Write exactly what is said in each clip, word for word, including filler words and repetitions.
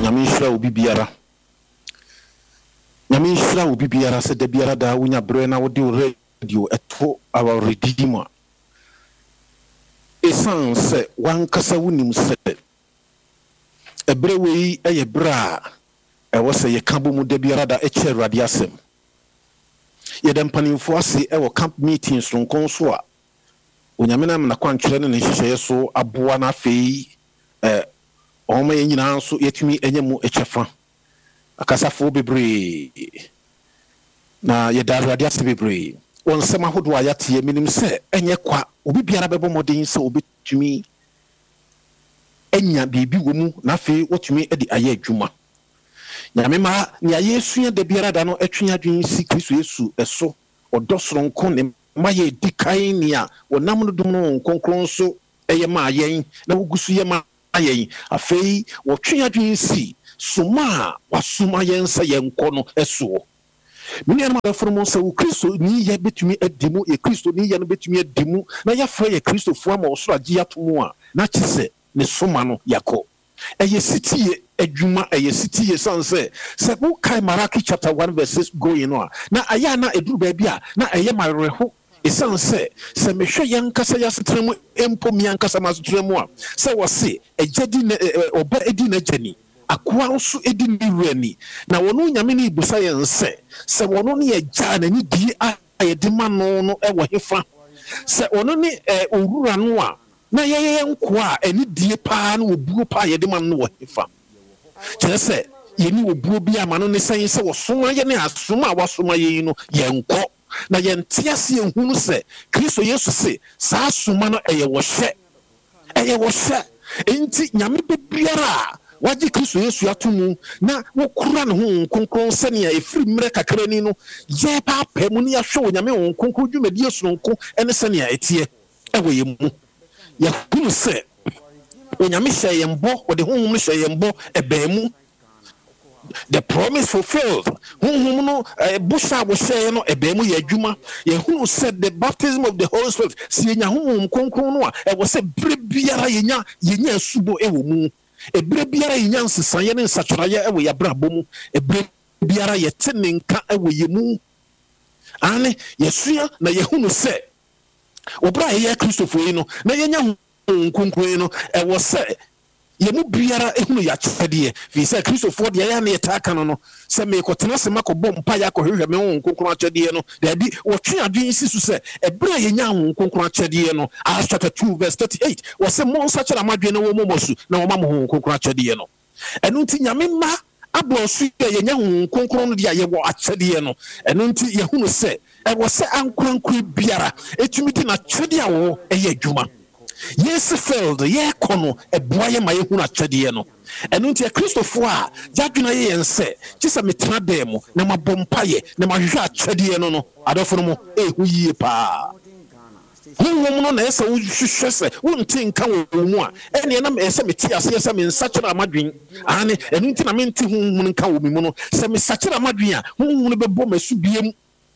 nyame nhyira obi biara nyame nhyira obi biara se da biara da wonya brɛ na wode radio eto our redeemer esan se wankasa wonim se ebre wei eye bra e wo se ye kabo mu da biara da eche awurade asem ye dem panimfo ase e wo camp meetings ronkon so a onyame na na kwantwere ne hyehyɛ so aboa na afei eh Oma ye nyina so yetumi enye mu echefa akasafo bebre na ye da awurade ase bebre won sema hodo ayate minim se enye kwa obi biara bebo modin se obetumi enya bibi wo mu na fe wotumi edi aye adwuma nyame ma ne ayesu ya da biara da no atwe adwen si Kristo Yesu eso odosoro nko ne ma ye dikan ne a wonam no dum no nkonkron so eye ma ayen na wogusu ye ma ayen afei wotwe adwen si suma wasuma yensa yenko no eso mini anama da formo se wo Kristo ni ye betumi adimu ye Kristo ni ye no betumi adimu na ya fra ye Kristo fo ama osoro agi atomo a na chise ne soma no yako eye sitie adwuma eye sitie sanse se wo kai Maraki chapter one verse six going no na aya na eduru ba bia na eye mareho esanse se mehwe yankasa yasetremu empo miankasa masetremu a se wo se ejadi oba edi na jani akwa nso edi ni wani na wono nyame ni busa yense se wono ne eja na ni di ayede ma no no e wo hefa se wono ne owura no a na yeye nko a eni die pa na obuo pa ayede ma no wo hefa kire se yeni obuo bi ama no ne san se wo soma ye ne asoma a wasoma ye no yenko na yentiase ehunu se Kristo Yesu se saa soma no eye wo hye eye wo hye enti nyame bebiara waji Kristo Yesu atumu na wokura ne ho konkron se ne efiri mre kakra ni no ye pa pemu ne yahwe nyame ho konkron dwumadi Yesu nko ene se ne etie ewo ye mu ya kunu se onyame hye yembo wo de ho hum hye yembo ebemu the promise fulfilled hum no busha wo hye no ebemu ye adwuma ye hunu said the baptism of the Holy Spirit si nya hum konkron no a e wo se bre biara ye nya ye nya subo ewo mu ebre biara yin nsesaye ne nsatwaraye ewe ya brabo mu ebre biara ye tenenka ewe ye mu ane yesua na yehunu se obra ye Kristofo yi no na yenya nkunkun no ewo se ye mu biara ehunu ya chede fi se Kristofo de ya na yetaka no no se me kotena se makobo mpa ya kohwehwe me nkunkun chede no da bi wotwe adwen sisu se ebra yenya nkunkun chede no Acts chapter two verse thirty-eight wo se mo nsachara madwen no wo momosu na wo ma mo nkunkun chede no enu nti nyame ma abrosu yenya nkunkun no dia ye wo achede no enu nti yehunu se e wo se ankrankran biara etumi di na chede a wo eye adwuma yes filled ye kono e boye ma ye hunu achede no enu nti Kristofo a jadwena ye yense kisa metena demo na mabompaye na mahwe achede no no adofo no mo ehu yie pa won no na esa wo hwehwe se won tinka wo mu a ene na esa meti ase esa me nsachira amadwen ane enu nti na menti hun nka wo mi mu no se me sachira amadwen a hun no bebo masu biem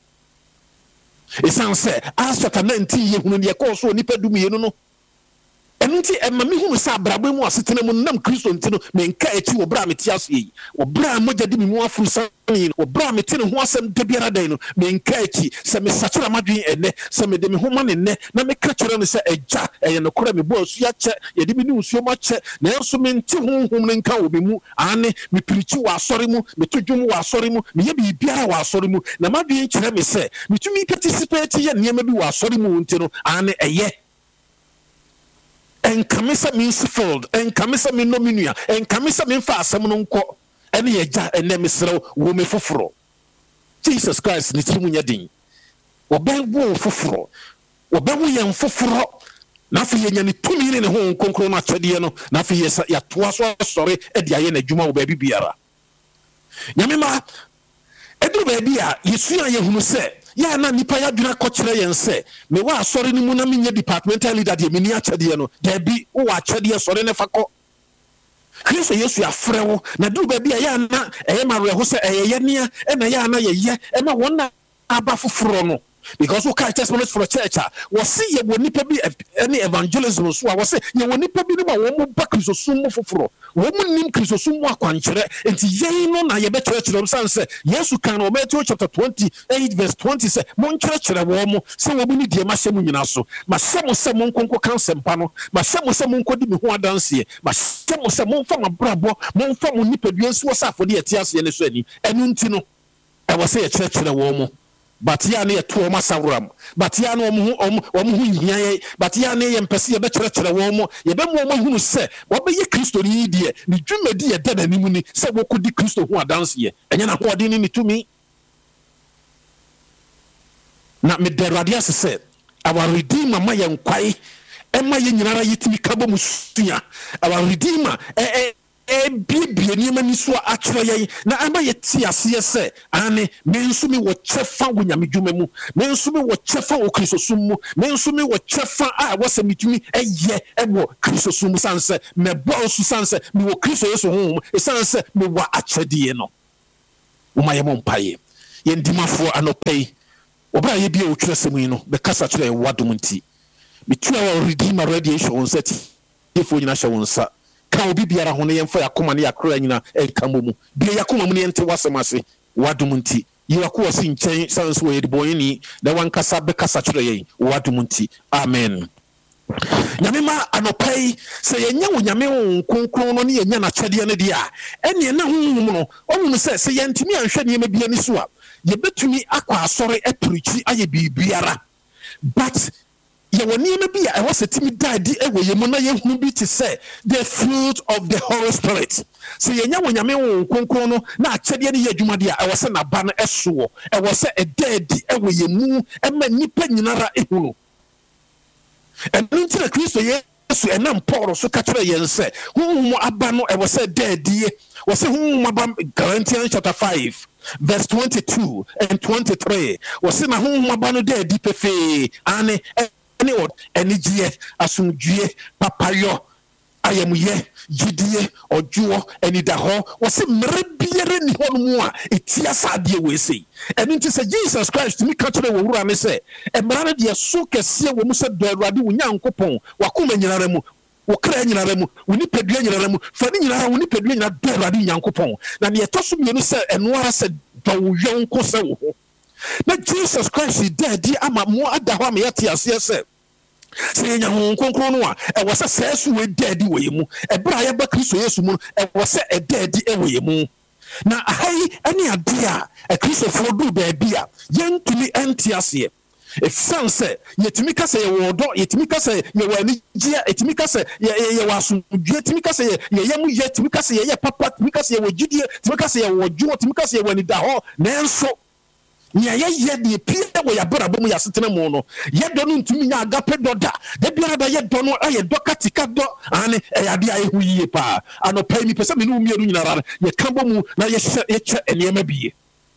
esan se Acts chapter nineteen ye hunu ne ko so nipa dum ye no no enu nti emma mi hunu sa brabo mu asetena mu nam Kristo nti no me nka echi wo bra meti ase yi wo bra mogya di mi mu afuru san wo bra meti ne ho asem de biara dan no me nka echi se me sachira madwen ene se me de me ho ma ne ne na me ka kyerɛ no se agya eye no kora me bo asu ya kyɛ ye de bi ne usuo ma kyɛ na enso me nti honhom ne nka wo bi mu ane me pirichi wa asɔre mu me todwom wa asɔre mu me ye bi biara wa asɔre mu na madwen kyerɛ me se me tumi participate ye nneɛma bi wa asɔre mu nti no ane eye en kamisa means filled en kamisa me no minua en kamisa me fa asem no nko ene ye gya ene mesrew wo me foforo Jesus Christ ni timu nya din obewo foforo obewo ye foforo na fa ye nya ni tumi ne ho nkonkron na chede no na fa ye ya toa so sori e dia ye na dwuma wo ba bi biara nyame ma edu ba bia yesua ye hunu se ya na nipa ya dwuna kokyere yense me wa asori ni mu na menye departmental leader de meni akyede no da bi wo akyede sori ne fakọ Kristo Yesu afrewo na du ba bia ya na eye mareho se eye ye ne e na ya na ye ye e na wona aba foforo no because we can't testimonies for a church was see ye woni pa bi any evangelism so was say ye woni pa bi no ma wo ba Christosum foforo wo mu nim Christosum akwankere enti ye no na ye be church no say Yesu kan o Matthew chapter twenty-eight verse twenty say mon church wo mo say wo bi ni die ma hyem nyina so ma hyem say mon konko kan sempa no ma hyem say mon kodi mi ho adanse ma hyem say mon fa mabrabo mon fa mon nipadua nso sa afode etiase ne so ani enu nti no e wo say ye church wo mo but ya ne to ma sawram but ya no omu omu omu hian but ya ne ye mpese ye be kyerɛkyerɛ wo mo ye be mo mo hunu se wo be ye Kristo ni die ni dwumadi ye dada ni mu ni se wo kodi Kristo ho adanse ye enya na ho ade ni tumi na me derade asese our redeemer ma ye nkwai e ma ye nyinara yetimi kabo musuya our redeemer eh eh e bibie ni mani so akere ye na ama ye ti ase se ane me nso mi wo chefa wo nyamedwuma mu me nso mi wo chefa wo Kristosum mu me nso mi wo chefa a wo se mitumi eye e wo Kristosum sanse me bo nso sanse mi wo Kristo Yesu ho e sanse mi wa akyedie no wo ma ye mo mpaye ye ndimafo anopei obra ye bia wo twerɛsɛm yi no be kasa kyerɛ wadom nti bitua wo redeemer radiation on set ifo nyina hye wo nsa ka obi biara ho ne yemfa yakoma ne yakra nyina e kamo mu bia yakoma mu ne ente wasem ase wadom nti yiwako wasi nkyɛn sanso wo yedi boyini da wankasa be kasa kyerɛ ye wadom nti amen nyame ma anopai se yenya wo nyame wo konkron no ne yenya na kyɛde ne dia ene na honhum no ɔmu se se yentimi anhwɛ ne ma bia ni so a yebetumi akwa asɔre apirichi aye bibiara but ye woni ma bia e wasetimi dadi e wo yemu na yehunu bi te say the fruit of the Holy Spirit se yenya wo nyame wo konkron no na akyɛde ne ye adwumade a e wo se na ba no ɛso e wo se e dadi e wo yemu e ma nipa nyinara ehunu and into Kristo Yesu enam Paul so ka kyerɛ yɛn sɛ honhom aba no e wo se dadi wo se honhom aba Galatians chapter five verse twenty-two and twenty-three was in a home abano de dipefe ane any what energy asumdue papayo ayamuye jidie ojuo eni da ho was mere biere ni ho mu a etia saade we sei and nti say Jesus Christ mi ka kyerɛ wo wura me sɛ emra de so kɛse wo mu sɛ do awurade wo nyankopɔn wakoma nyinara mu wo kra nyinara mu wo ni pedua nyinara mu fa ni nyinara wo ni pedua nyinara do awurade nyankopɔn na ne yɛtɔ so mienu sɛ eno ara sɛ do wo yonko sɛ wo ho na Jesus Christ dead ama mo ada ho am yɛte ase sɛ sɛ nya ho konkron no a e wo sɛ sɛ so we dead wo yemu e bra yɛ ba Kristo Yesu mu e wo sɛ e dead e wo yemu na ahai ane ade a e Kristo fo do ba bia yɛntumi ante ase if san say yetimi ka say ye wodo yetimi ka say ye wani gia yetimi ka say ye ye wasu yetimi ka say ye yemu yetimi ka say ye papa yetimi ka say ye wogidie yetimi ka say ye wojo yetimi ka say ye wani da ho nanso nya ye ye de pie wo ya brabo mu ya setena mu no ye do no ntumi nya agape doda da biara da ye do no aye do katika do ane e ade aye hu yie pa ano pay mi pese me no mienu nyinara ye kambo mu na ye ye che enema biye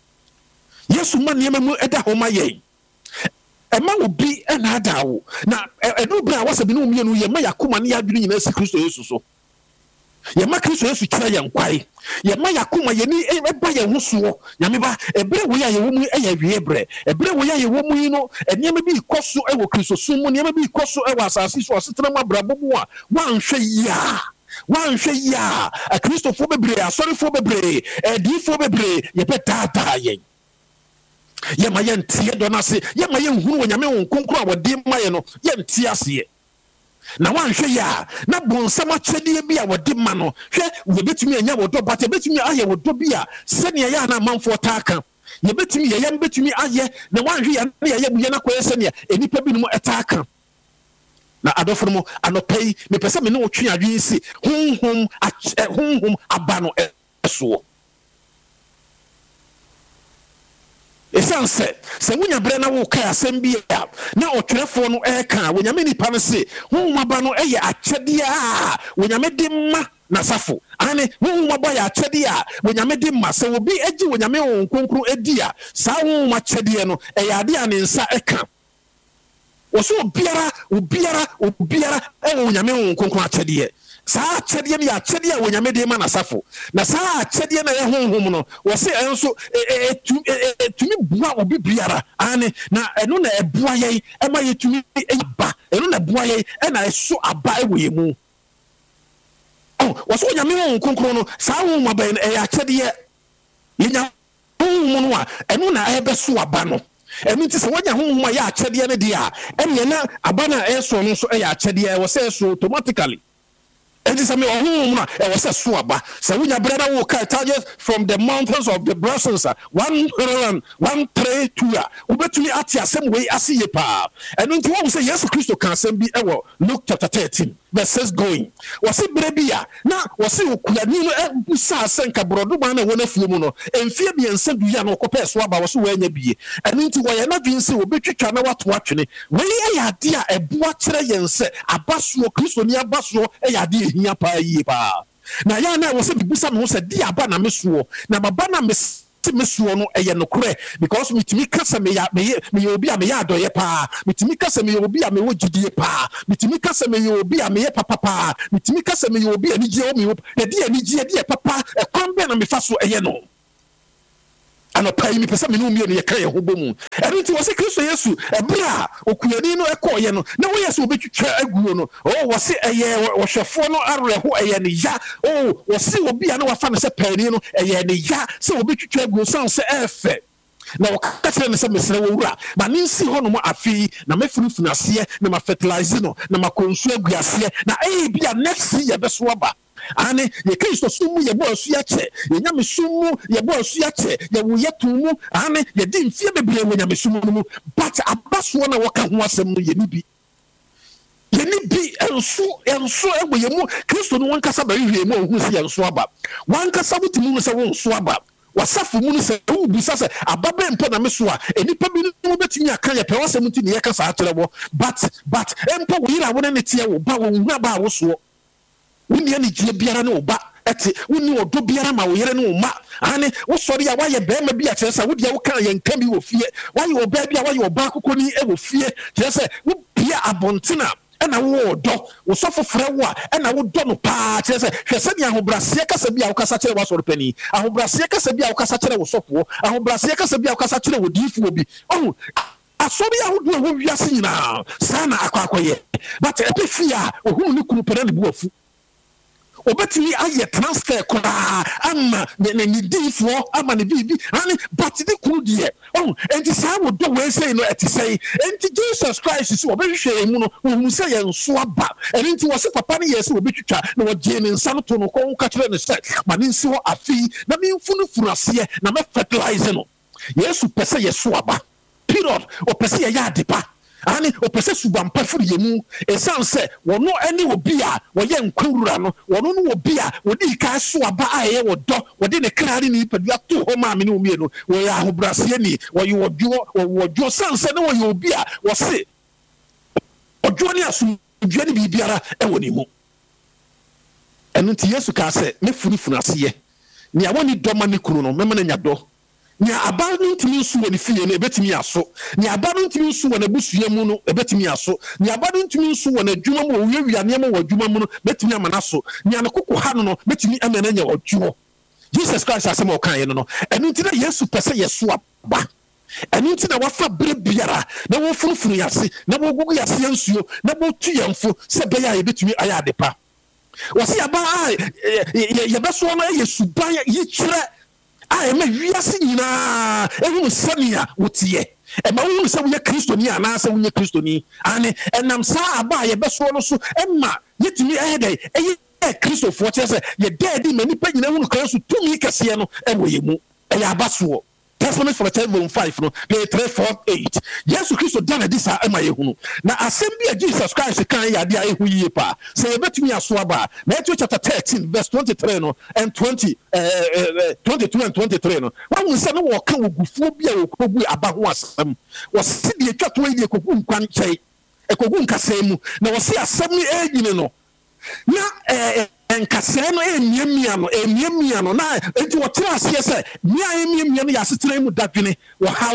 Yesu ma enema mu eda ho ma ye ema obi na adawo na edu bra wasabi no mienu ye ma yakoma ne yadwene nyina si Kristo Yesu so ye ma Kristo Yesu kyerɛ ye nkwai ye ma yakoma ye ni eba ye ho so nyame ba ebre wo ya ye wo mu e ya wie bre ebre wo ya ye wo mu yi no enema bi ikoso e wo Kristo so mu enema bi ikoso e wo asase so asetena mabrabo mu a wanhwɛ ya wanhwɛ ya a Kristo fo bebre asɔre fo bebre edi fo bebre ye be daadaa ye yema yentie do na se yema yenhunu wonyame won konkro a wode maye no yentie ase na wanhwe ya na bonsam akyede bi a wode ma no hwe we betumi anya wodo but betumi aye wodo bi a se ne ya na manfo taaka ye betumi ye yam betumi aye na wanhwe ya na ye buye na koye se ne enipa bi no etaaka na adofo mo anopai me pese me ne wotwe adwen si honhom honhom aba no eso esanse se munya bre na wo ka asem bi a na otwerefo no e ka wonyame nipa no se honhumaba no eye akyede a wonyame de ma na safo ane honhumaba ya akyede a wonyame de ma se obi agi wonyame won konkro edi a sa honhuma kyede no eye ade a ne nsa e ka wo so obiara obiara obiara e wonyame won konkro akyede saa chede ne ya chede a wonyame de ma nasafo na saa chede na ye honhom no wo se enso etumi bua obi biara ane na eno na ebua ye e ma yetumi eba eno na bua ye e na eso aba e wo yemu oh wo se wonyame honhom konkron no saa honhom aba e ya chede ye yenya honhom no a eno na ebe so aba no emi ti se wonya honhom a ya chede ne dia ene na aba na eso no so e ya chede wo se so automatically. And this I mean, it was a swabba. So when your brother will target from the mountains of the Brussels, one one three two. Ubet to me at the same way as see a pa. And when you say yes, Christo can be ever. Luke chapter thirteen, verses going. Was it Brebia? Now was it Kulanino Busa Senka Broduman and one of Fumuno, and Fabian said Yano Copes Swabba was where you be. And into why not being so bit you can what watching it. When I idea a boatre and say a basso Christo near basso, a idea. Pa yipa na ya na wo se bibusa me wo se dia ba na mesuo na baba na mes mesuo no eye no kure because mitimi kasa me ya me me obi a me ya adoye pa mitimi kasa me obi a me wo gidie pa mitimi kasa me obi a me ye papa pa mitimi kasa me obi ani gye o me de dia ani gye dia papa e kwambe na me fa so eye no ana pai mi pesa me no mi ne kan ye ho bomu eno ti wo se Kristo Yesu e bra okuyani no ekoye no na wo yesu obetwitwa aguo no oh wo se eye wo hwefo no areho eye ne ya oh wo se obi a na wafa no se pani no eye ne ya se obetwitwa aguo san se efe na wakati ne se mesere wo wura ba ne nsi ho no mo afi na mefurufuna ase na ma fertilize no na ma konsu aguase na eh bia next year be so aba ane ye Kristo sumu ye bo asu ya che ye nyame sumu ye bo asu ya che ye wo yetumu ane ye di mfie bebre wo nyame sumu mu but abaso na wo ka ho asem no ye ni bi ye ni bi enso enso e wo ye mu Kristo no wankasa ba hwie mu ohu si enso aba wankasa butimu no se wo enso aba wasafu mu no se wo bisa se ababe mpo na meso a enipa bi no betimi aka ye pe wasem ti ne ye kasa atere wo but but empo wo yira wo ne tie wo ba wo hu ba wo so wuni ani gye biara ne oba ete wuni odo biara ma wo yere ne oma ane wo sori ya waye bema bi a kyeresa wo dia wo kan ye nka bi wo fie waye oba bi a waye oba kokoni e wo fie kyeresa wo bia abontena ena wo odo wo sofo frɛ wo a ena wo do no pa kyeresa hwese ne ahobrase kasa bi a wo kasa kyerɛ wo sori pani ahobrase kasa bi a wo kasa kyerɛ wo sofo ahobrase kasa bi a wo kasa kyerɛ wo difu obi oh asori ya wo do wo wiase nyina sana akwakoye but epefia ohunu ne kunu pere ne bu afu obetimi aye transfer kora ama ne ne difo ama ne bibi ani but the kunu die oh enti sa wo do we say no eti say enti Jesus Christ so obehwe mu no wo say ye nso aba enti wo se papa ne yesi obetwitwa na wo je ne nsa no to no ko ka kire ne say ma ne nsi ho afi na me mfunu furase na me fertilize no Yesu pese ye so aba period o pese ye ya depa ani opese subampa furu yemu esanse wono ene obi a woye nkwura no wono no obi a wodi ka so aba aye wodo wodi ne krari ni padua to ho ma me no mi no wo ya ahobrase ni wo ye wodwo wodwo sanse ne wo ye obi a wo se odwo ne asum dua ne bibiara e woni mu eno ti Yesu ka se me furu furu ase ni awoni doma ne kunu no mema na nyado ni abanu ntimi nsu woni fie no ebetimi aso ni abanu ntimi nsu wona busua mu no ebetimi aso ni abanu ntimi nsu wona adwuma mu owiawia ne mu adwuma mu no betimi amana so ni anekoko ha no no betimi amana nya odwo Jesus Christ asem o kan ye no no enu nti na Yesu pese yeso aba enu nti na wafa bre biara na wo furufuru yase na wo gugu yase nsuo na wo tu yemfo se be ya ebetimi aya adepa wasi aba ye beso no ye suban ye kire I am a wiase nyina ehunu samia wotie e ma wo se wo ye kristoni ana se wo ye kristoni ane enam sa aba ye beso no so emma yetimi ehede eye kristofo che se ye dedi mani pa nyina hunu kan so tumi kase no e wo ye mu e ya baso Testimony for ten five no page three four eight Yesu Kristo dana disa ema yehunu na assemby Jesus Christ kan ya dia ehu yie pa se yebetumi aso aba Matthew chapter thirteen verse twenty-three no and twenty uh, twenty-two and twenty-three no when we say no wo kan ogufuo bia okogu aba ho asem wo se de twato yi ekogu nkwan kyai ekogu nkasem mu na wo se asem ni enyine no na eh enkase no emiamia no emiamia no na enti wo tira ase se mia emiamia no ya setere mu dadwene wo hawo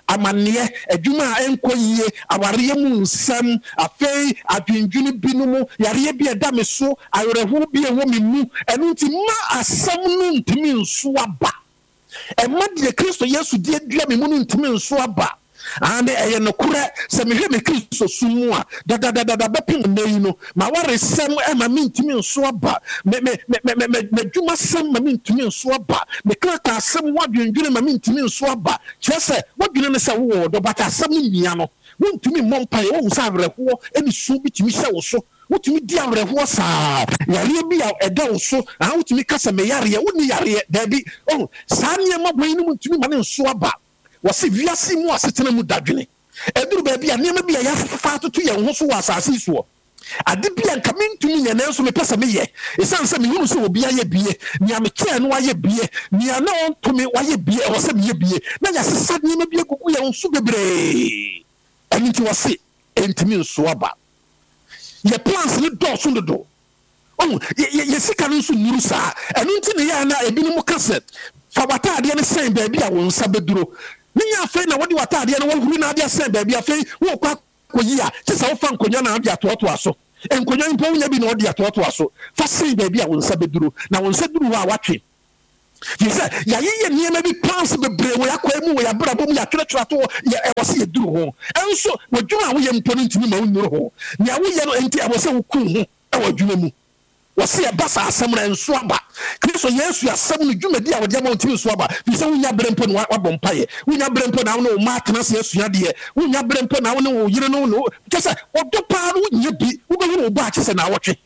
amane adwuma enkoyie aware mu nsam afei adwendwene binom yare bi eda me so ayereho bi ewo me mu enu nti ma asam no ntimi nso aba emma de Kristo Yesu die dua me mu no ntimi nso aba ande eye no kure se me hwe me Kristo sumu a da da da da bepim nei no ma ware sem e ma me ntimi nso aba me me me me me dwuma sem ma me ntimi nso aba me krata sem wadwendwene ma me ntimi nso aba kyese wadwene ne se wo do bata sem ni mia no wontumi mompa ye wo sa awerɛhoɔ eni so bitimi hyɛ wo so wotumi di awerɛhoɔ saa yare bi a ɛda wo so a wotumi kasa me yare woni yare dabi oh saa nneɛma bɔyi no ntumi ma ne nso aba wɔse wiase mu asetena mu dadwene ɛduru baabi a nneɛma bi a yɛafa atoto yɛn ho so wɔ asase so ade bi a nka mentumi nyɛ nanso mepɛ sɛ meyɛ ɛsiane sɛ mehunu sɛ obi ayɛ bie nea mekyɛɛ no wayɛ bie nea na ɔntome wayɛ bie ɛwɔ sɛ meyɛ bie na yɛasesa nneɛma bi agugu yɛn so bebree ɛno nti wɔse ɛntumi nso aba yɛ plans ne dɔɔso dodo ɔno yɛ sika no nso nnuru saa ɛno nti ne yɛ na ebinom ka sɛ fa wataadeɛ no sɛn baabi a wo nsa bɛduro ne nya afei na wɔde wataadeɛ no wɔhuru na ade asɛn baabi afei wɔkɔ akɔyi a kyɛ sɛ wofa nkonnwa na ade atoatoa so nkonnwa mpo wonya bi na ɔde atoatoa so fa sɛn baabi a wo nsa bɛduro na wo nsa duru hɔ a watwe yɛsɛ yɛyɛ nneɛma bi plans bebree wɔ yɛakɔɛ mu wɔ yɛabrabɔ mu yɛatwerɛtwerɛ ato ɛwɔ sɛ yɛduru hɔ ɛnso wɔdwuma a woyɛ mpo no ntumi ma wonnuru hɔ nea woyɛ no enti ɛwɔ sɛ wokum ho ɛwɔ adwuma mu wɔse ɛba saa asɛm no nso aba Kristo Yesu asɛm no dwumadi a wɔde ama ntimi nso aba firi sɛ wonya berɛ mpo na wabɔ mpayɛ wonya berɛ mpo na wo ne wo ma atena sɛ asua deɛ wonya berɛ mpo na wo ne wo yere no no kyɛ sɛ ɔdɔ paa no wonya bi wobɛhu ne wo ba akye sɛ na awɔtwe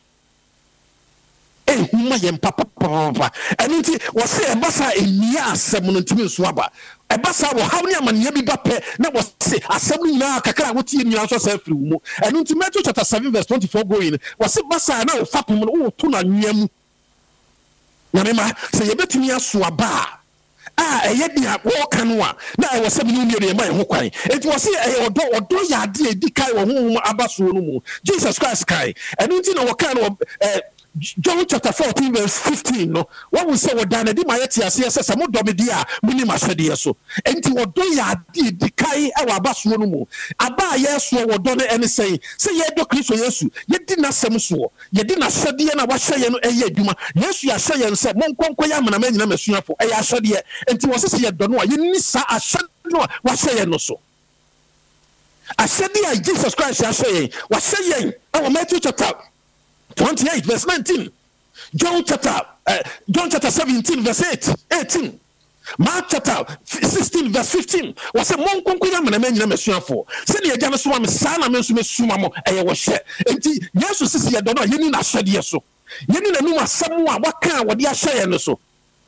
ehuma yɛn papa papa ɛno nti wɔse ɛba saa enia asɛm no ntimi nso aba ɛba saa wɔ haw ne amanneɛ bi ba pɛ na wɔse asɛm no nyinaa kakra a wotie nyinaa nso sɛ afiri wo mu ɛno nti Matthew chapter seven verse twenty-four going wɔse ba saa na wofa pom no woto no anwea mu nyame ma sɛ yɛbɛtumi aso aba a ɛyɛ di a wɔka no a na ɛwɔ sɛ me no nnuo yɛ ma yɛ ho kwan enti wɔse ɛyɛ ɔdɔ ɔdɔ yɛ ade a ɛdi kae wɔ honhom aba soɔ no mu Jesus Christ kae ɛno nti na wɔka no John chapter fourteen verse fifteen no what we say wodan na di ma yɛ te ase sɛ sɛ mo dɔ me di a muni ma hwɛdeɛ so enti wɔdɔ yɛ ade di kae ɛwɔ aba soɔ no mu aba a yɛ soɔ wɔdɔ no ɛne sɛn sɛ yɛdɔ Kristo Yesu yɛdi n'asɛm soɔ yɛdi n'ahyɛdeɛ na wahyɛ yɛn no ɛyɛ adwuma Yesu yɛahyɛ yɛn sɛ monkɔnkɔ yɛ amanama nyina masuafo ɛyɛ ahyɛdeɛ enti wɔ sɛ sɛ yɛdɔ no a yɛnni saa ahyɛdeɛ no a wahyɛ yɛn no so ahyɛdeɛ a Jesus Christ ahyɛ yɛn wahyɛ yɛn ɛwɔ Matthew chapter twenty-eight verse nineteen, John chapter uh, John chapter seventeen verse eight, eighteen, Mark chapter sixteen verse fifteen. Was a monk conquer man and mesuafo. Send ye jana so am sana men so mesumamo e wo hye. Enti Yesu sisi ye dono ye ni na hyede so. Ye ni nanu asɛm a waka wode ahye ye no so.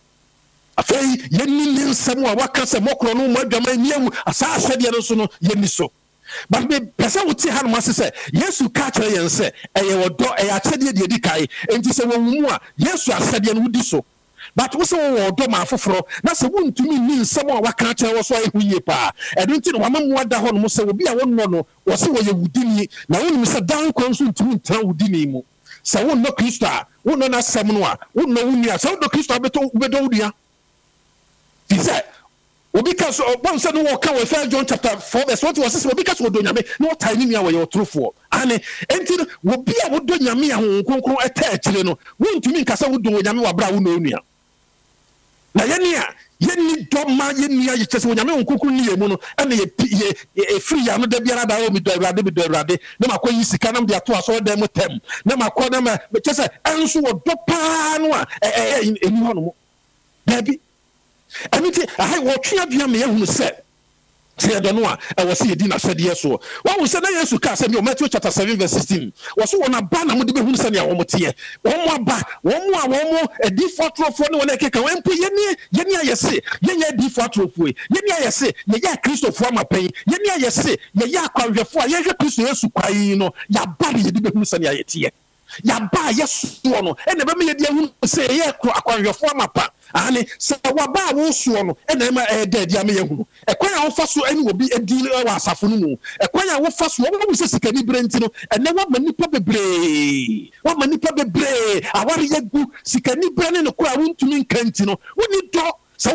Afei ye ni nsɛm a waka sɛ mokro no madwama niawu asa ahyede no so no ye ni so. But me person would say how much say yes you catch her and say eh wodo eh akyede de di kai enti se wo mu a yesu asede no wudi so but wo se wo wodo ma afoforo na se wontumi ni nsɛm a waka kyerɛ wo so ahu yie pa ɛdo nti no wamamu ada hɔ no se obi a wonno no wo se wo ye wudini na wonim se dan kwan so ntumi ntra wudini mu se wonno Kristo a wonno na asɛm no a wonno wunua se wonno Kristo abeto bedo wudua fi sɛ obi ka so one said no walk with First John chapter four verse one was obi ka so do nyame no tiny me we your trufo ane enti obi a wodo nyame a ho konkron eta akire no wontumi nkasa wodo nyame wa bra wo no onua na yene a yeni doma yeni ya yetse wo nyame ho konkron ni yemu no ene ye ye free ya no da biara da o mi do awrade mi do awrade na makoyi sika na me ato aso da mo tem na makọ na me kyese enso wo do pa no a eni ho no mo dabi Amiti I watch ya bia me ehunu se se do no a e wo se yedi na hwede so wo wo se na Yesu ka se me Matthew chapter seven verse sixteen wo so wona ba na mo de behunu se ne wo mote wo mo aba wo mo a wo mo edi fotrofo ne wona keka wo mpo yeni yeni ayese yeni edi fotrofo yeni ayese ye ya Kristofo amapen yeni ayese ye ya akwanhwefo a ye hwe Kristo Yesu kwai no ya ba ne yedi behunu se ne ayete ya ba Yesu no e ne be me yedi ehunu se ye akwanhwefo amapa ane se waba wo so no e na ma e dead ya me yehunu e kwan a wo fa so ani obi edi wa asafo no mu e kwan a wo fa so wo wo se sikani brenti no e na wa manipa bebre wa manipa bebre aware yegu sikani brene no kura wontumi nkanti no woni do se wo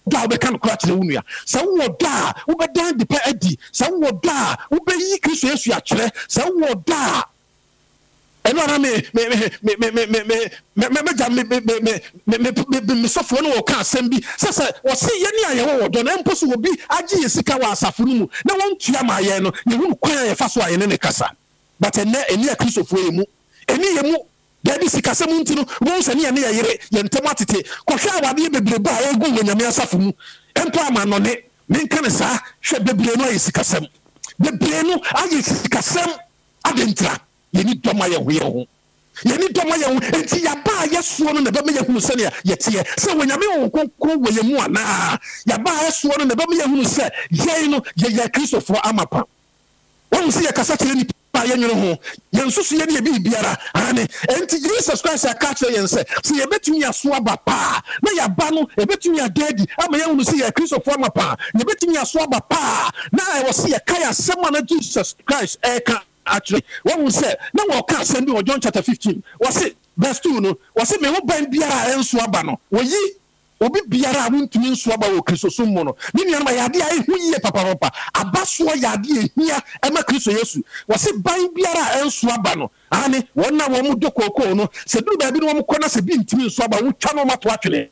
da be kan kura kire wunua sa wo da wo be dan de pa adi sa wo da wo be yi Kristo Yesu ya kire sa wo da eno na me me me me me me me me me me jam me me me me me me sofo no wo ka asem bi sese wo se ye ni aye wo do na mposo wo bi agi yesika wa asafo no mu na won tua ma aye no ye hu kwan ye fa so aye ne kasa but ene eni a Kristo fo emu eni ye mu da bi sika se mu ntino won se ne ye ne yere ye ntem atete ko hwa awade bebre ba e gu nyame asafo mu empo ama no ne men kan sa hwe bebre no aye sika sem bebre no aye sika sem adentra yeni doma ye hoye ho yeni doma ye ho enti ya ba ye so no na be me ye hunu se ne ye tie se wonyame wo konkon wo ye mu ana ya ba ye so no na be me ye hunu se ye no ye ye Kristo fo amapa won se ye kasa kire ni pa ye nwere ho ye nsusu ye ne bi biara ane enti Jesus Christ aka kire ye se se ye betumi aso aba pa na ya ba no e betumi adedi ama ye hunu se ye Kristo fo amapa ye betumi aso aba pa na e wo se ye kai asema na Jesus Christ e ka actually what we say now we can send you John chapter fifteen was it verse two no was it me wo ban biara enso aba no wo yi obi biara wontumi enso aba wo Kristo so mo no ni nua ma yade ai hu yi papa papa abaso yade ehia e ma Kristo Yesu was it ban biara enso aba no ani wona wo mu dokoko no se duru ba bi no wo kona se bi ntimi enso aba wo twa no mato atwene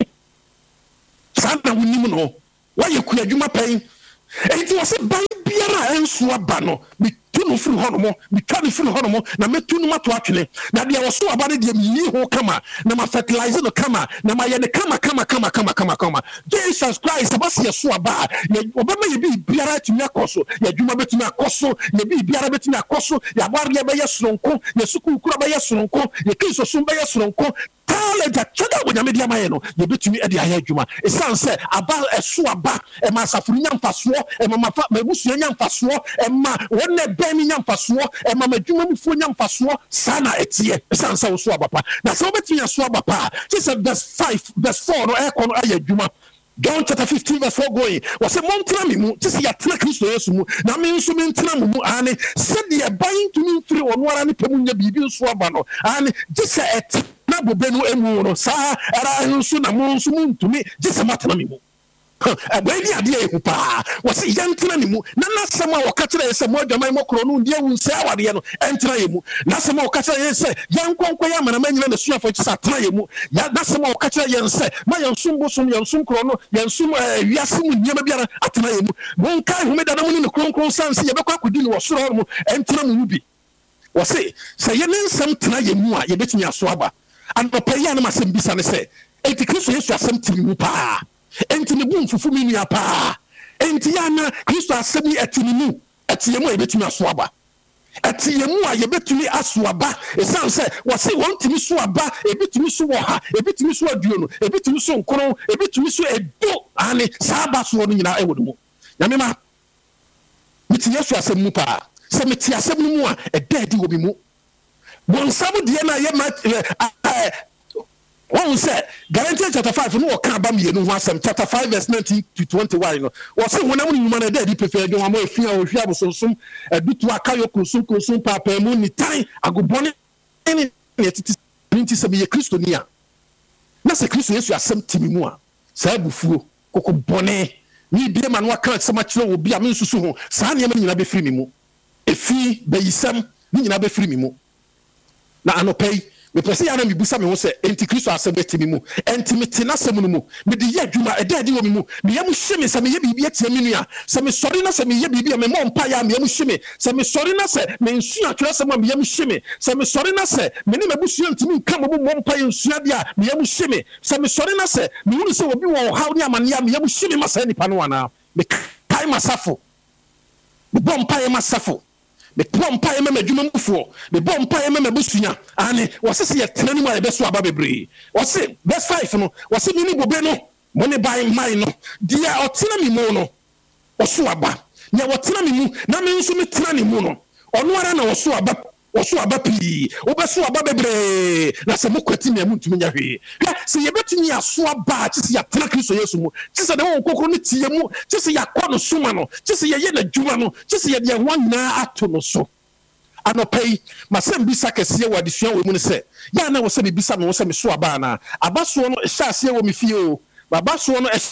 sana wonim no wa ye ku adwuma pen enti was it ban biara enso aba no tunu firi hono mi tanu firi hono na metunu mato atwene na dia wo so aba ne dia mi ho kama na ma fertilize no kama na ma ye ne kama kama kama kama kama kama Jesus Christ abasi ye so aba ye obama ye bi biara tumi akoso ye dwuma betumi akoso ye bi biara betumi akoso ya bware ye be ye soronko ye suku kura be ye soronko ye Kristo sum be ye soronko tale ja chada wo nyame dia maye no ye betumi e dia ya dwuma e san se aba eso aba e ma safuru nya mfaso e ma mafa mabusu nya mfaso e ma wonne bemi nya mfaso e ma madwuma mu fo nya mfaso sana etie e san se wo so aba pa na se wo betumi so aba pa just verse five verse four no e kono aye dwuma John chapter fifteen verse four going was a montra me mu tisi ya tena Kristo Yesu mu na me nso me ntena mu mu ane se de ban to me free ono ara ne pemu nya bibi nso aba no ane just et na bobe no emu no sa era nso na mo nso mu ntumi just matena me mu abani ade e pa was yantena ne mu na nasema waka kire yese mo adwaman mo kro no ndie wunse awade no entena ye mu nasema waka kire yese yankonkwa ya mana manyina ne suafo kisa tena ye mu ya nasema waka kire yense ma yansum bosom yansum kro no yansum wiase mu nyema biara atena ye mu mon kai homeda na mu ne kronkron sanse ye bekwa kodi ne wosoro mu entena mu bi wase se ye nensam tena ye mu a ye betumi aso aba anopɛ ya na masem bisa ne se enti Kristo Yesu asem tiri mu pa enti ne bu mfufu mi nua pa enti ya na Kristo asem etini mu etiyemu a yebetumi aso aba etiyemu a yebetumi aso aba esan se wose wontimi so aba ebetumi so wo ha ebetumi so aduo no ebetumi so nkoro ebetumi so edo ane saba so no nyina ewodo mu nyame ma meti Yesu asem mu pa se meti asem mu a edadi wo bi mu bonsam de na ye ma one say Galatians chapter five no ka ba me no ho asem chapter five verse nineteen to twenty-one no wo say wona mu nyuma na daddy prefer de wo ma afia wo hwia bosonsom adutu akayo konsum konsum papa mu ni tan agobone ni etiti nti se be Kristo ni a na se Kristo Yesu asem timi mu a sa bufuo kokko bone ni bia ma no aka asem a kire wo bia me nsusu ho sa ne ma nyina be firi mi mu efi bayisam ni nyina be firi mi mu na anopai me pese ya na me busa me ho se enti Kristo asem betimi mu enti mete na asem no mu me de ye adwuma e da de wo me mu me yam hye me se me ye bibi atia me nua se me sori na se me ye bibi me mo mpa ya me yam hye me se me sori na se me nsu atwere se me yam hye me se me sori na se me ne mabusu ntimi nka mo mo mpa ya nsu ade a me yam hye me se me sori na se me hu se obi wo haw ne amane ya me yam hye me masa nipa no wana me kai masafo me bom pa ya masafo me pompa e mema dwuma mufo me bompa e mema busunya ane wose se ye tenani mu a ye beso aba bebre wose verse five no wose mi ni bobe no mo ne bai mai no dia otena mi mu no oso aba nya wotena mi mu na me nso me tena ni mu no ono ara na oso aba oso aba pi obeso aba bebre na se mokwati me amuntumi nya hwe se ye betumi aso aba ti se ya tena Kristo Yesu mu ti se de won kokoro ni tie mu ti se ya kwa no suma no ti se ye ye na dwuma no ti se ye de ho nyina ato no so anopai masem bisa kese wa adesua we mu ne se ya na wo se bi bisa me wo se me so aba na aba so no hya ase wo me fie o aba so no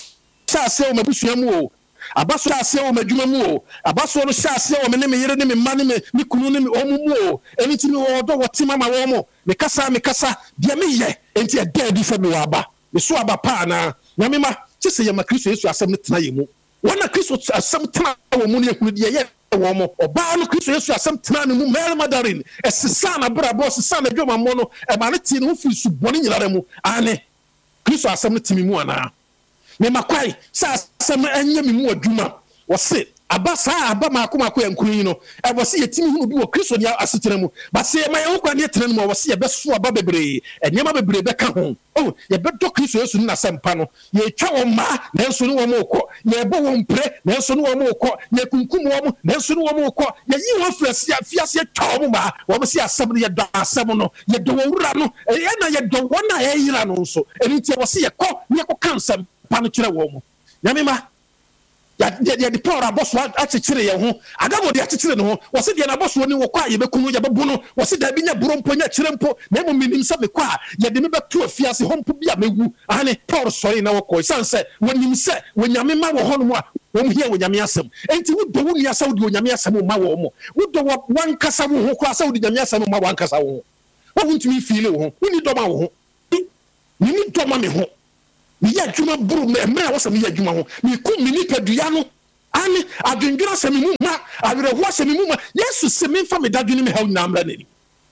ase o mabusua mu o abaso ase o madwuma mu o abaso no hyɛ ase o me ne me yere ne me ma ne me me kunu ne me omu mu o enti me wo do wotima ma wo mo me kasa me kasa bia me ye enti e da di fa me wa aba me so aba pa na nyame ma kyese ye ma Kristo Yesu asɛm ne tena ye mu wana Kristo asɛm tena wo mu ne ehunu de ye wo mo oba no Kristo Yesu asɛm tena ne mu Mary Magdalene esisa na bra bo sisa na dwoma mo no e ma ne ti ne ho fi su bɔne nyinara mu ane Kristo asɛm ne timi mu ana me makwai sa asɛm anya me mu adwuma wo se aba saa aba maako maako yankuru yi no e wo se yetimi hu bi wo Kristo ne asetena mu ba se ma ye ho kwa ne tena mu wo se ye beso aba bebre enema bebre be ka ho oh ye bedo Kristo Yesu na sempa no ye twa wo ma na enso ne wo mo ko ye bo wo mpre na enso ne wo mo ko ye kunkum wo mo na enso ne wo mo ko ye yi wo fiasia fiasia twa wo ma wo se asɛm ne ye do asɛm no ye do wo wura no ye na ye do wo na ye yira no nso eni tie wo se ye kɔ ne ko kansam pa no kyerɛ wo mo nyame ma ya ya di power aboso akyekere ye ho agamo de akyekere ne ho wo se de na aboso ni wo kwa ye bekunu ye bebu no wo se da bi nya burompo nya kyere mpo na mo minim se me kwa ye de me beto afiase hompo bi a mewu ane power sori na wo ko sanse wonim se wonyame ma wo ho no a wo mu hia wonyame asem enti wo do wo ni asa wo di wonyame asem ma wo mo wo do wan kasa wo ho kwa asa wo di wonyame asem ma wan kasa wo ho wo ntumi feel wo ho wo ni do ma wo ho ni ni do ma me ho mi ya djuma buru me mra wo se mi ya djuma ho mi ku mi ni padua no ani adwendwira se mi mu ma awere ho se mi mu ma Yesu se mi fa me dadwene mi haw na amra nani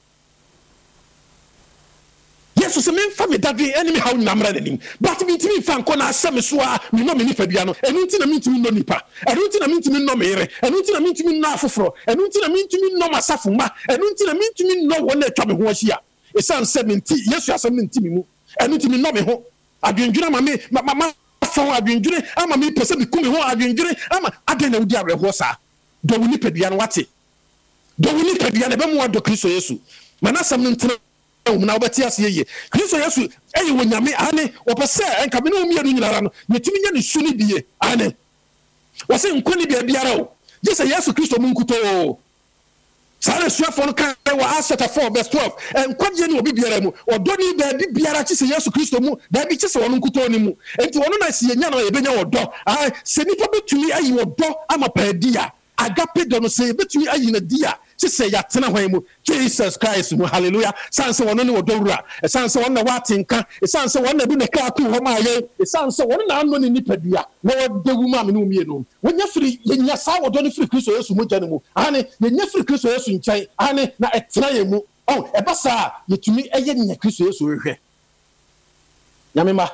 Yesu se mi fa me dadwene eni mi haw na amra nani but mi ntimi fa nko na asem so a mi no mi ni padua no enu nti na mi ntimi no nipa enu nti na mi ntimi no mere enu nti na mi ntimi no afoforo enu nti na mi ntimi no masafo ma enu nti na mi ntimi no wo na atwa me ho ahia esan se mi nti Yesu asem mi ntimi mu enu nti mi no me ho adwendwira ma me ma fa adwendwire ama me pese me kumi ho adwendwire ama aden na wudi areho sa do woni padua no wate do woni padua na be mu ado Kristo Yesu manasam no ntena wo na obati ase ye Kristo Yesu eyi wonyame ane wo pese enka me no mi anu nyinara no yetimi nya ne suni die ane wo se nkoni bia biara o je se Yesu Kristo mu nkuto Sare suafo no kan wa Acts four verse twelve enkwagye ni obi biara mu odoni ba bi biara kyese Yesu Kristo mu da bi kyese wono nkuto ni mu enti wono na sie nya na ye benya odo ah se nipa betumi ayi odo ama padia agape do no se betumi ayi na dia kyese ya tena hwan mu Jesus Christ mu hallelujah sanse wono ni odo wura sanse wono na watinka sanse wono na bi na ka ku ho ma ye sanse wono na anno ni nipa dia na odewu ma me no mie no wonya firi yenya sa wodo ni firi Kristo Yesu mu jane mu ane yenya firi Kristo Yesu nkyai ane na etena ye mu oh e basa yetumi eye nya Kristo Yesu hwehwe nyame ma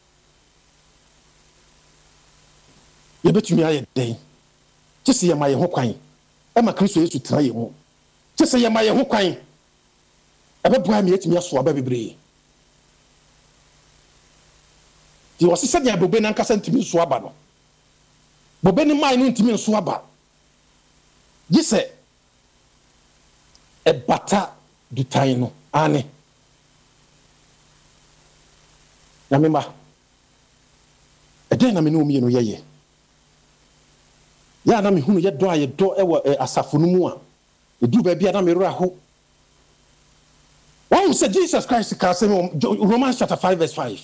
ye betumi aye den kyese ye ma ye ho kwan e ma Kristo Yesu tena ye mu kyese ye ma ye ho kwan e be boa me yetumi aso aba bebre di wose se dia bobe nan kasa ntimi so aba no bobe ni mai no ntimi so aba gise e bata dutai no ane na mema e den na me no mi no yeye ya na me hunu ye do aye do e wo asafo no mu a e du ba bia na me rura ho one say Jesus Christ ka say Romans chapter five verse five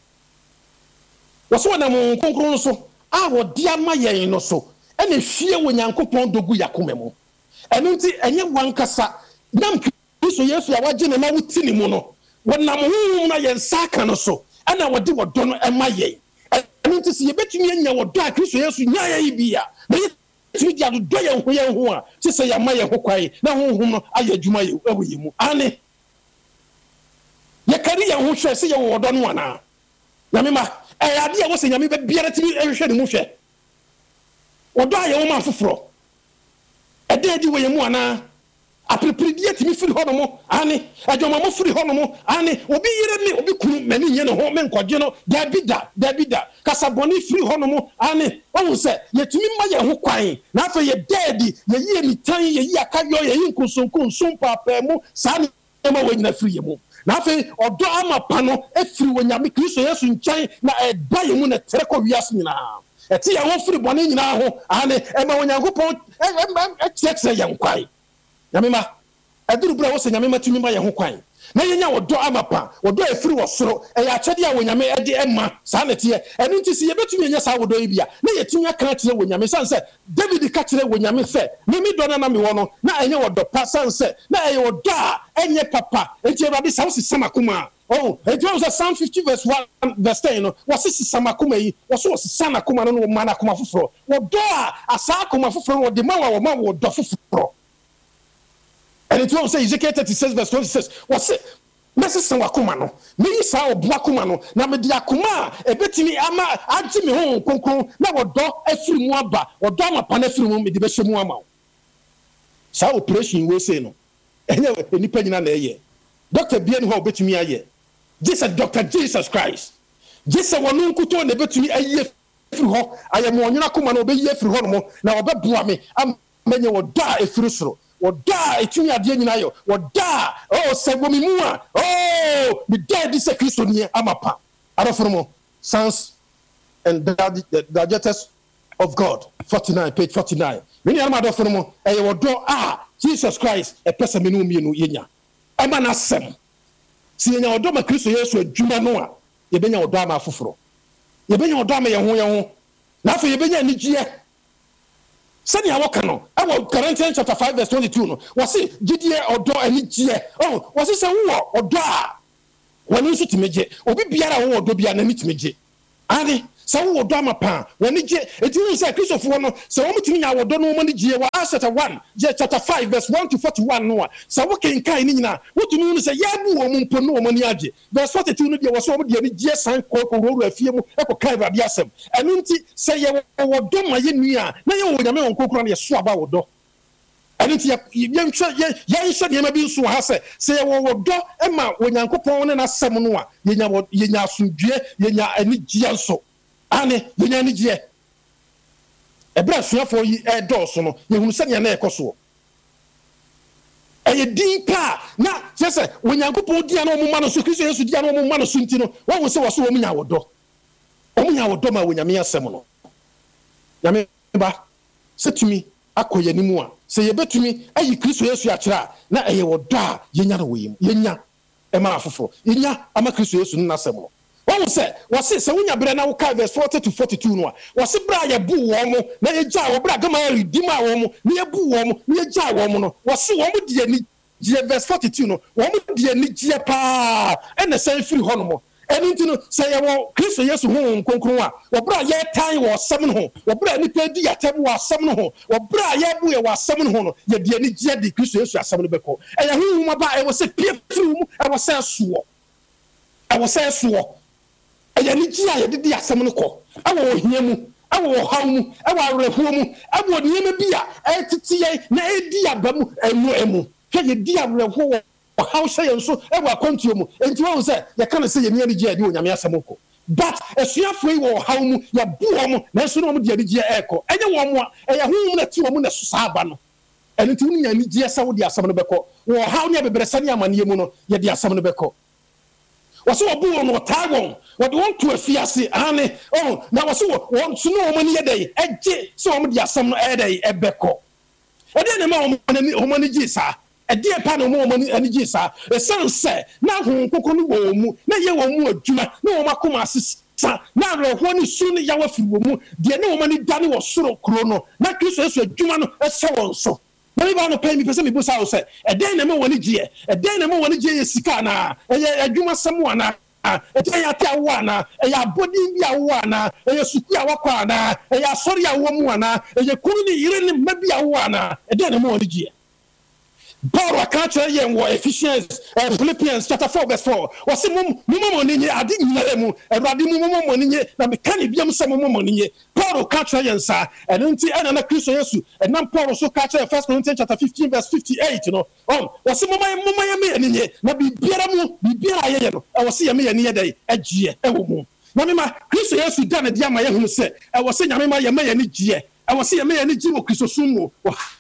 waso na mo konkron so a wo dia ma yen no so e na hwie wo Nyankopɔn dogu yakoma mu enu nti enye wankasa nam Kristo Yesu ya wagye ne ma wuti ne mu no wonam hu na yen saka no so e na wode wodo no e ma yen enu nti se ye betumi anya wodo a Kristo Yesu nya ya bia na yetumi dia do yen ho yen ho a se se ya ma yen ho kwai na honhom no aye adwuma ye ewo ye mu ane ye kari yen ho hwe se ye wodo no ana na me ma e ade a wo se nyame be biara timi ehwe ne mu hwe wodo aye wo ma foforo e de di wo ye mu ana aprepredie timi firi ho no mo ane adwoma mo firi ho no mo ane obi yire ni obi kunu mani nye ne ho me nkwaje no da bida da bida kasaboni firi ho no mo ane wo se yetumi ma ye ho kwan na afa ye dedi ye yie ni tan ye yi akayo ye yi nkonsonkon nson papa mu sa ne ma wo nyina firi ye mu na afa odo ama pa no efiri wo nyame Kristo Yesu nkyɛn na eba ye mu na tere kɔ wiase nyina eti ya wo firi bɔne nyina ho ane e ma wo Nyankopɔn e kyerɛkyerɛ ye nkwan nyame ma aduru bra wo se nyame matumi ma ye ho kwan na yenya wodo amapa wodo efiri wosoro e ya chede a wonyame e de emma saa nete enu nti si yebetumi enya saa wodo ibia na yetumi aka kire wonyame sanse David ka kire wonyame se mimi do na na me wo no na enye wodo pa sanse na e wodo a enye papa enti Awurade sa wo sisama kuma oh enti wo Psalm fifty verse one verse ten no wo sisama kuma yi wo so sisana kuma no no mana kuma foforo wodo a asa kuma foforo wo de ma wo ma wo do foforo. And it was Ezekiel thirty-six verse twenty-six. What's it? Message wakuma no. Me sa obwakuma no. Na me dia kuma e betimi ama agi me ho konkron na wodo afiri mu aba. Wodo ama pa na afiri mu me de be hye mu ama. Sa operation we say no. Enye enipa nyina na eye. Doctor Bien ho betimi aye. This is Doctor Jesus Christ. This is wonu nkuto na betimi aye afiri ho. Ayemo onyina kuma no be ye afiri ho no mo na obebua me amenye wodo afiri soro. Woda etumi ade nyina yo woda oh se gomi mu a oh the dead is a Christo ni amapa aroformo Sons and Daughters of God forty-nine page forty-nine mini amado formo e wodo ah Jesus Christ e pesa menu mienu yenya ema na sem si yenya wodo ma Christo Yesu adwuma no a ye benya wodo ama afoforo ye benya wodo ama ye ho ye ho na afa ye benya nigie Sani awoka no awo Corinthians chapter five verse twenty-two no wasi gidie odo ani gie oh wasi se wo odo a wani nso timeje obi biara wo odo bia na ni timeje ade se wo odo amapa wani gie etinu se Christopher no se wo mutimi nya wodo no mo ni gie wa chapter one chapter five verse one to forty-one no se wo kenkan ni nyina wotunu no se yabu wo mpo no wo mani age verse forty-two no dia wo so wo dia ni gie san ko ko ro afie mu e ko kai ba bia asem enu nti se ye wodo ma ye nua na ye wo nyame won kokura na ye so aba wodo enu nti ye nhwe ye ye nhwe de ma bi nso ha se se ye wodo e ma wonyankopon ne na asem no a ye nya ye nya asundue ye nya ani gie nso ane ye nya ani gie ebra suafo yi e dɔɔso no ye hunu sɛ na ekoso eye din pa na sese wonyankopɔn dia na omuma no so Kristo Yesu dia na omuma no so nti no wo wo se wo so wo nya wodɔ omunya wodɔ ma wonyame asɛm no nyame ba setumi akoye ni mu a se ye betumi ayi Kristo Yesu akyerɛ na eye wodɔ a ye nya no wo yim ye nya e ma afoforo ye nya ama Kristo Yesu no asɛm no One say, was it so when you bring now verse forty to forty-two? No, was it bra ya boo woman, na ya jaw, bra gama redeemer woman, near boo woman, near jaw woman, was so woman dear verse forty-two? No, woman dear Nigia pa, and the same free honomo. And into say, well, Christo yes, home, concrua, or bra ya time was seven home, or bra ni pedi ya tabu was seven home, or bra ya boo was seven home, ya dear Nigia de Christo yes, seven beko. And whom about I was a peer through, I was say swore. I was say swore. Aya ni ji aye de asem no ko awo ohia mu awo haw mu awo areho mu awo niema bia etitiye na edi abamu enu emu hwe ye di areho haw hye yenso awo akontuo mu enti won se ye kan se ye ni ani ji ade onyame asem ko but esuafo yi wo haw mu ya buo mu na so no mu de ani ji eko enye wo mu a eya hu na ti wo mu na so aba no eni ti unu nya ni ji esa wo de asem no beko wo haw ne beberesane amane mu no ye de asem no beko waso obu no tawon what want to afiase ane oh na waso want to know money dey eje so om dia asem no edey ebeko ede ne ma om money ji sa ede pa no mo money ani ji sa e san se na hu kokko no wo mu na ye wo mu adwuma na wo makoma asesa na reho ni su ni yawa fi wo mu de ne wo money dane wo soro kro no na Kristo Yesu adwuma no e se won so Many people pay me person me busa o say e den na me woni gie e den na me woni gie ye sika na e adwuma samu na e den ya ta wo na e ya bodi bi awo na e ya suku ya wakwa na e ya sori ya wo mu na e ya kunu ni yire ni mabi awo na e den na me woni gie Paul akacha ye wo Ephesians uh, Philippians chapter four verse four wose mum mum ni ade nyare mu Awurade mum mum ni na me kan biam se mum mum ni Paul akacha ye nsa eno nti ena na Kristo Yesu enam Paul so kacha First Corinthians chapter fifteen verse fifty-eight no oh wose mum mum ye me ni na bibiara mu bibiara ye ye no wose ye me ye ni ye dai agie e wo mu na me ma Kristo Yesu da na dia ma ye hunu se e wose nyame ma ye me ye ni gie e wose ye me ye ni gie wo Kristo sumu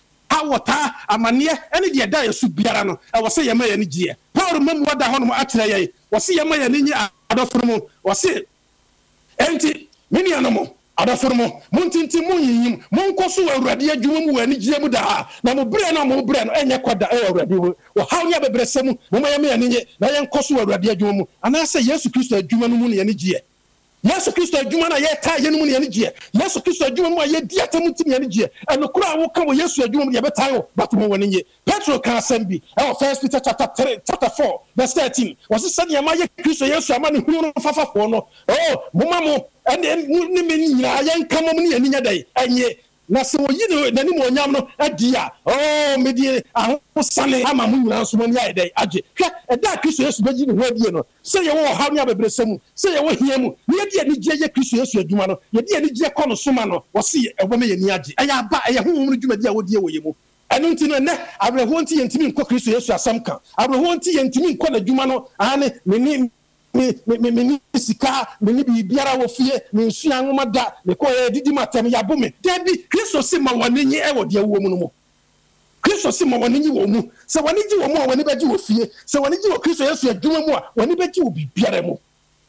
awota amane ene de da yesu biara no e wose ye ma ye ni gie Paul mamu wada hono akyere ye wose ye ma ye ni adoforo mu wose enti meni anomo Adaformo muntinti munyim munkoso awurade adwuma mu wani gye mu da na mo bre na mo bre no enye kwada e awurade wo hawo nya bebresem mo mayame yenye na yenkoso awurade adwuma mu anase Yesu Kristo adwuma no mu ne yene gye Yesu Kristo adwuma na ye ta yene mu ne yene gye Yesu Kristo adwuma mu ye di atamu tim yene gye eno kura wo ka wo Yesu adwuma mu ye beta yo batomo woni nye Petro ka asem bi e First Peter chapter three chapter four verse thirteen was said ye ma ye Kristo Yesu ama ne hunu no fafafo no oh moma mo and ni me nyina yan kamom ne yani nyadai enye na se oyi ne nani mo nyam no adia oh me die ahosane ama mu nyina so mani ayedai age hwe eda Kristo Yesu beji ne ho adie no se ye wo ha nya bebresem se ye wo hia mu ne die ni gye ye Kristo Yesu adwuma no ye die ni gye kɔ no soma no wo se ebo me yani age eya aba eye honhom no dwuma dia wo die wo ye mu enu nti no ne abrehon ti yentimi nkɔ Kristo Yesu asam ka abrehon ti yentimi nkɔ na dwuma no ane me ni me me me sika me ni bibiara wo fie me nsua nwoma da me ko e didi matem ya bo me dabi Kristo se ma woni nyi e wo de wo mu no mo Kristo se ma woni nyi wo mu se woni gi wo mu woni beji wo fie se woni gi wo Kristo Yesu adwuma mu a woni beji wo bibiara mu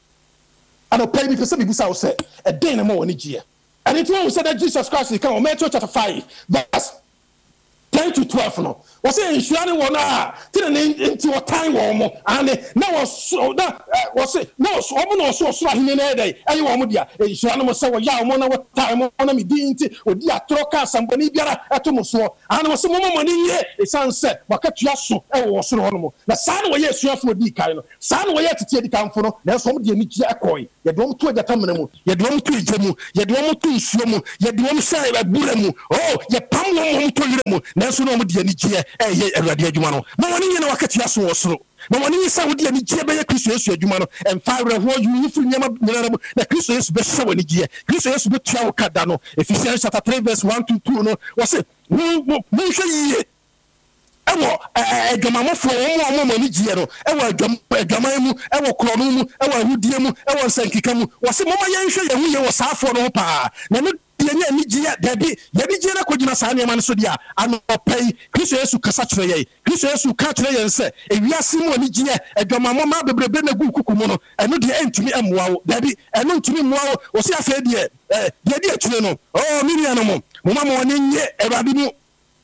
ana pay bi pese bibusa wo se e den na ma woni gi e and it was said that Jesus Christ come on Matthew chapter five verse ten to twelve no was say insurance one ah till nti what time wo mo and na was na was say no so mo no so so ahine na dey ayi wo mo dia insurance mo say wo ya mo na what time mo na me di nti odi atro ka sambani biara eto mo so and was mo mo ni ye e san say wakatua so e wo so no mo na sa na wo ye suafo di kai no sa na wo ye tete di kanfo no na so mo de ni gie ekoi ye do mo to agata mena mu ye do mo to ejemu ye do mo to nsuo mu ye do mo say e bure mu oh ye pam mo mo to yire mu na so no mo de ni gie e ye awurade adwuma no ma woni nyina wakatua so wo so ma woni sa wo de ni gie be ye Kristo Yesu adwuma no emfa reho yu yifuru nyama nyina mu na Kristo Yesu be hye woni gie Kristo Yesu be tua wo kada no Ephesians chapter three verse one to two no wo se mo mo hwe yie ewo adwamamofo wo mo mo ni gie no ewo adwam adwaman mu ewo krono mu ewo ahudie mu ewo sankika mu wo se mo ma ye hwe ye hu ye wo saafo no pa na no yenye ni gie dabi ye bi gie na ko gina saa ne ma no so dia anopai Kristo Yesu kasa kire ye Kristo Yesu ka kire ye nse ewiase mu ni gie adwamammo ma bebrebe na gu kuku mu no eno de entumi amoa wo dabi eno ntumi moa wo wo se afa de eh de de atire no oh mini no mo mo ma mo ne nye Awurade mu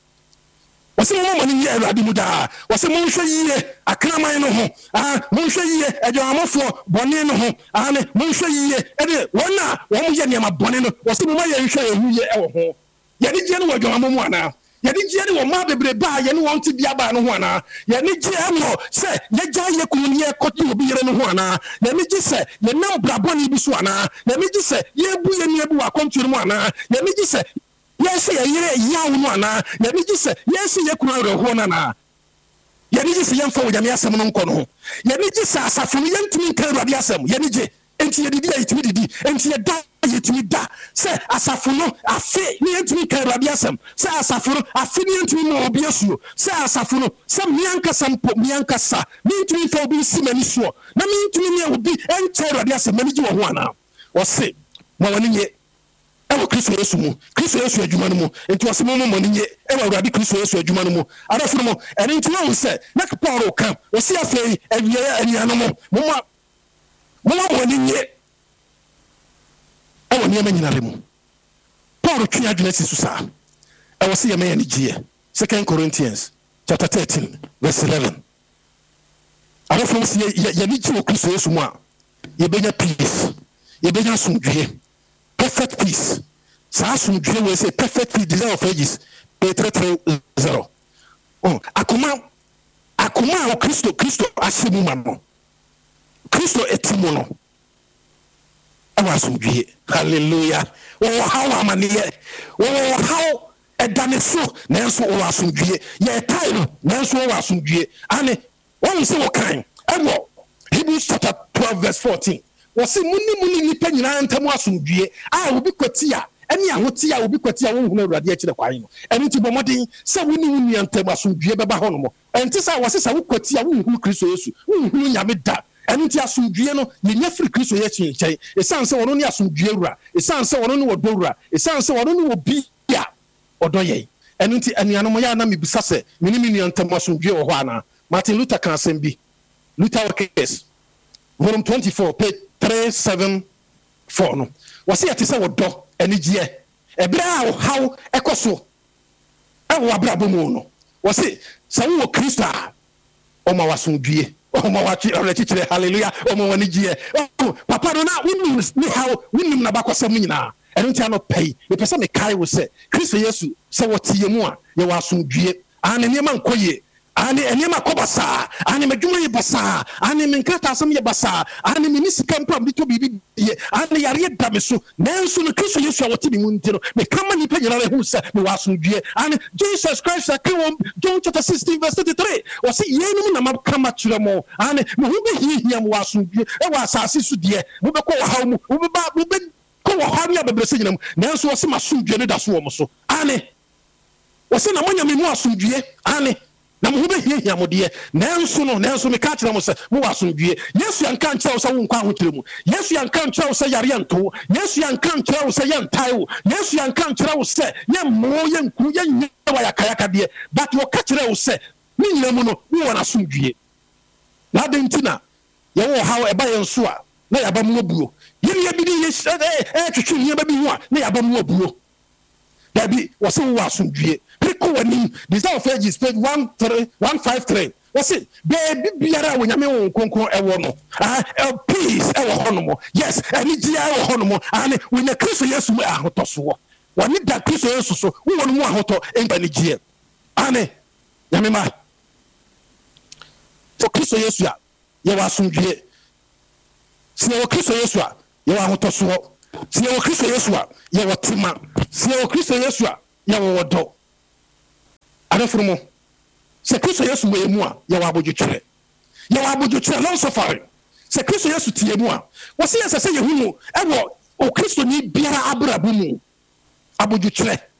wase mo mo ni ye Awurade mu da wase mo hwe yie akraman no ho ah mo hwe yie adwamafo bone no ho ah ne mo hwe yie e de wona wo mo ye ne ma bone no wase mo ma ye hwe ye hu ye e wo ho ye ni je no wadwamamo mu ana ye ni je ne wo ma bebre ba ye ne won ti bia ba no ho ana ye ni je no se ye ja ye kunu ne ekoti obi yere no ho ana ye ni je se ye nam braboni bi so ana ye ni je se ye bu ye ne bu akontu mu ana ye ni je se yes ye yire yawo no ana ye ni gise yes ye kuna reho na na ye ni gise yemfa wo jame asem no nko no ye ni gise asafo no yentimi nka Awurade asem ye ni je enti ye didi yetimi didi enti ye da yetimi da se asafo no afi ni yentimi nka Awurade asem se asafo no afi ni yentimi mo obi asuo se asafo no se mianka sampo mianka sa mi yentimi fa obi si mani suo na mi yentimi ne obi enka Awurade asem mani ji wo ho ana wo se mo woni ye ewo Kristo Yesu mu Kristo Yesu adwuma no mu enti wose mo mo ni nye ewo Awurade Kristo Yesu adwuma no mu arafo mo ene enti wo se na Paul ka osi afei awie aniano mo mo mo mo ni nye ewo ni amanyina le mu Paul twi adwuma si susa ewo se yema yani gie Second Corinthians chapter thirteen verse eleven arafo mo se ya ni gie wo Kristo Yesu mu a ye benya peace ye benya sumdwe perfect peace. Sasum we say perfect peace, desire of ages. Peter three zero. Oh, akuma akuma o Kristo Kristo asimu mano. Kristo etimono. Awasumdwe. Hallelujah. Oh how amaniye. Oh how edaneso nanso o asumdwe. Ye time nanso o asumdwe. Ane one say o kan. Ewo Hebrews chapter twelve verse fourteen. Wose muni muni nipa nyina ntamu asumdue a obi kwati a ene ahoti a obi kwati a wo hunu Awurade akire kwan no ene ti bomodin se woni wuni ntamu asumdue beba ho no mo enti sa wose sa wo kwati a wo hunu Kristo Yesu wo hunu nyame da ene ti asumdue no ye nya firi Kristo Yesu nkyɛn esan se wono ne asumdue wura esan se wono ne wodo wura esan se wono ne obi a odo ye ene ti anuano mo ya na mebisa se mini mini ntamu asumdue wo ho ana Martin Luther kan asem bi Luther case volume twenty-four page three seven four no wase ate se wodo anigye ebra how ekoso e wo abrabo mu no wo se sa wo Kristo a o ma wasundue o ma wachi o rechichire hallelujah o ma wanigye papa no na wonim ni how wonim na bakosam nyina eno ntia no pay me pese me kai wo se Kristo Yesu se wo tie mu a ye wasundue ane niema nkoye ane eniema kobasa ane medwuma ye basa ane menkata asem ye basa ane minisika mpam bi to bibi ye ane yare da me so nanso no Kristo Yesu a wote bi mu ntiro me kama ni pa nyina hu se me wasundue ane Jesus Christ akem John chapter sixteen verse thirty-three o se ye no na makama kire mo ane me hu be hihia mo wasundue e wa asase so de mo be ko wa haw mu mo be ba mo be ko wa haw ni abebrese nyina mu nanso o se masundue ne da so wo mo so ane o se na monya me mu asundue ane na mo be hia mo de nanso no nanso me ka kire mo se mo wasundue Yesu yanka nkire wo se wo nkwa ahotire mu Yesu yanka nkire wo se yare yanto Yesu yanka nkire wo se yantai wo Yesu yanka nkire wo se yemmo yenku yenwa yakayaka de but wo ka kire wo se ni nyina mu no wo na asundue na dentina ye wo hawo eba yenso a na yaba mu obuo yiri bi ni ye eh twetwe ni ba bi ho a na yaba mu obuo dabi wo se wo asundue Pico wani desire of ages page one fifty-three what's it baby biara wo nyame wo konkon ewo no ah peace ewo honomo yes ani dia ewo honomo ani we na Kristo Yesu mu ahotoso wo wani da Kristo Yesu so wo no mu ahoto empani gie ani nyame ma for Kristo Yesu a ye wa asundue si wo Kristo Yesu a ye wa ahotoso wo si wo Kristo Yesu a ye wo tima si wo Kristo Yesu a ye wo wodo Adefrumo se Kristo Yesu mu a ye wa abodwetwe ye wa abodwetwe long suffering se Kristo Yesu tie mu a wo se yesa se ye hunu e wo o Kristo ni biara abrabo mu abodwetwe